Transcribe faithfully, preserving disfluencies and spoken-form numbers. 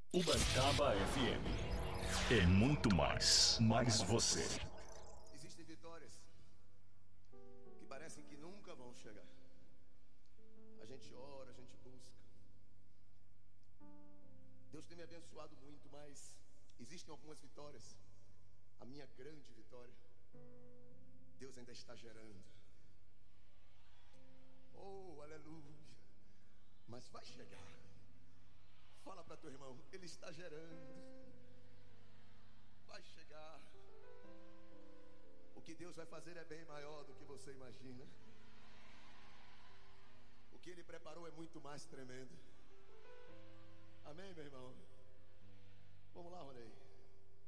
Ubatuba F M é muito mais, mais você. Existem vitórias que parecem que nunca vão chegar. A gente ora, a gente busca. Deus tem me abençoado muito, mas existem algumas vitórias. A minha grande vitória, Deus ainda está gerando. Oh, aleluia. Mas vai chegar. Fala para teu irmão, Ele está gerando. Vai chegar. O que Deus vai fazer é bem maior do que você imagina. O que Ele preparou é muito mais tremendo. Amém, meu irmão? Vamos lá, Ronei.